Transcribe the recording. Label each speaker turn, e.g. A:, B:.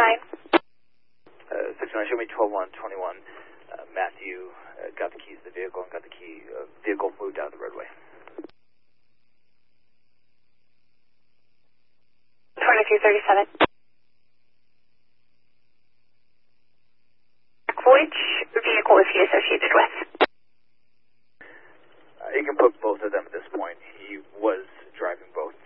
A: 69, show me 12-1-21. Matthew got the keys to the vehicle and got the vehicle moved down the roadway.
B: 2237. Which vehicle is he associated with?
A: You can put both of them at this point. He was driving both.